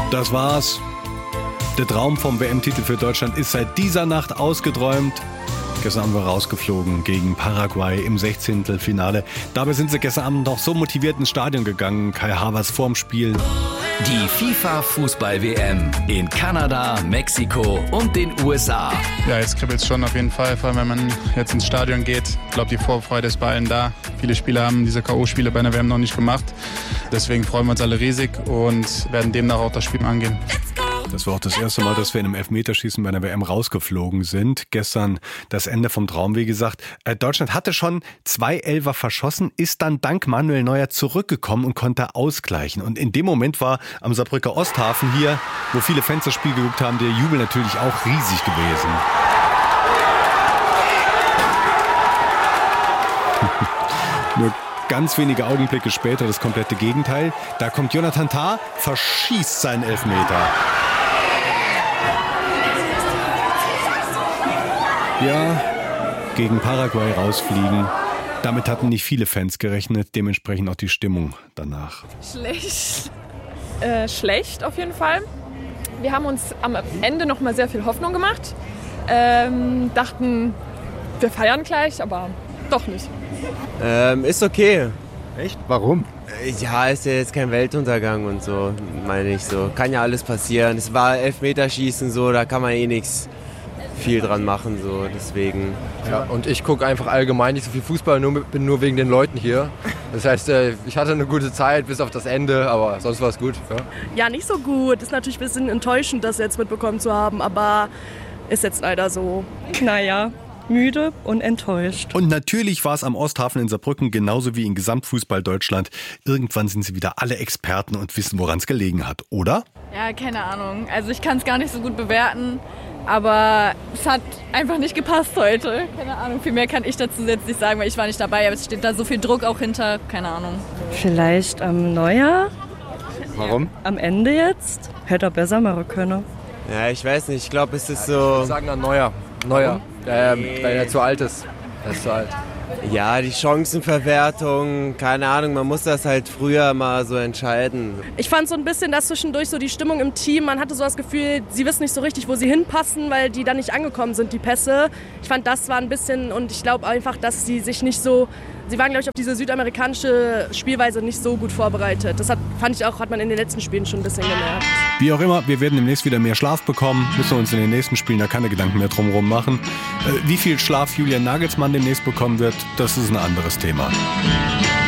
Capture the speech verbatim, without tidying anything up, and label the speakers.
Speaker 1: Das war's. Der Traum vom W M-Titel für Deutschland ist seit dieser Nacht ausgeträumt. Gestern Abend war rausgeflogen gegen Paraguay im Sechzehntelfinale. Dabei sind sie gestern Abend noch so motiviert ins Stadion gegangen. Kai Havertz vorm Spiel.
Speaker 2: Die FIFA-Fußball-W M in Kanada, Mexiko und den U S A.
Speaker 3: Ja, jetzt kribbelt es schon auf jeden Fall, vor allem wenn man jetzt ins Stadion geht. Ich glaube, die Vorfreude ist bei allen da. Viele Spieler haben diese K O-Spiele bei einer W M noch nicht gemacht. Deswegen freuen wir uns alle riesig und werden demnach auch das Spiel angehen.
Speaker 1: Das war auch das erste Mal, dass wir in einem Elfmeterschießen bei einer W M rausgeflogen sind. Gestern das Ende vom Traum, wie gesagt. Deutschland hatte schon zwei Elfer verschossen, ist dann dank Manuel Neuer zurückgekommen und konnte ausgleichen. Und in dem Moment war am Saarbrücker Osthafen hier, wo viele Fans das Spiel geguckt haben, der Jubel natürlich auch riesig gewesen. Nur ganz wenige Augenblicke später das komplette Gegenteil. Da kommt Jonathan Tah, verschießt seinen Elfmeter. Ja, gegen Paraguay rausfliegen. Damit hatten nicht viele Fans gerechnet, dementsprechend auch die Stimmung danach.
Speaker 4: Schlecht. Äh, schlecht auf jeden Fall. Wir haben uns am Ende noch mal sehr viel Hoffnung gemacht. Ähm, dachten, wir feiern gleich, aber doch nicht.
Speaker 5: Ähm, ist okay.
Speaker 6: Echt? Warum?
Speaker 5: Ja, ist ja jetzt kein Weltuntergang und so, meine ich so. Kann ja alles passieren. Es war Elfmeterschießen so, da kann man eh nichts viel dran machen, so, deswegen.
Speaker 6: Ja, und ich gucke einfach allgemein nicht so viel Fußball, nur, bin nur wegen den Leuten hier. Das heißt, ich hatte eine gute Zeit bis auf das Ende, aber sonst war es gut. Ja.
Speaker 7: ja, nicht so gut. Ist natürlich ein bisschen enttäuschend, das jetzt mitbekommen zu haben, aber ist jetzt leider so. Naja, müde und enttäuscht.
Speaker 1: Und natürlich war es am Osthafen in Saarbrücken genauso wie in Gesamtfußball Deutschland. Irgendwann sind sie wieder alle Experten und wissen, woran es gelegen hat, oder?
Speaker 4: Ja, keine Ahnung. Also ich kann es gar nicht so gut bewerten. Aber es hat einfach nicht gepasst heute. Keine Ahnung, viel mehr kann ich dazu jetzt nicht sagen, weil ich war nicht dabei. Aber es steht da so viel Druck auch hinter. Keine Ahnung.
Speaker 7: Vielleicht am Neujahr?
Speaker 6: Warum?
Speaker 7: Am Ende jetzt? Hätte er besser machen können.
Speaker 5: Ja, ich weiß nicht. Ich glaube, es ist so...
Speaker 6: Wir sagen dann Neuer. Neuer. Ähm, weil er zu alt ist. Er ist zu alt.
Speaker 5: Ja, die Chancenverwertung, keine Ahnung, man muss das halt früher mal so entscheiden.
Speaker 7: Ich fand so ein bisschen, dass zwischendurch so die Stimmung im Team, man hatte so das Gefühl, sie wissen nicht so richtig, wo sie hinpassen, weil die dann nicht angekommen sind, die Pässe. Ich fand, das war ein bisschen, und ich glaube einfach, dass sie sich nicht so, sie waren, glaube ich, auf diese südamerikanische Spielweise nicht so gut vorbereitet. Das hat, fand ich auch, hat man in den letzten Spielen schon ein bisschen gemerkt.
Speaker 1: Wie auch immer, wir werden demnächst wieder mehr Schlaf bekommen, müssen wir uns in den nächsten Spielen da keine Gedanken mehr drumherum machen. Äh, wie viel Schlaf Julian Nagelsmann demnächst bekommen wird, das ist ein anderes Thema.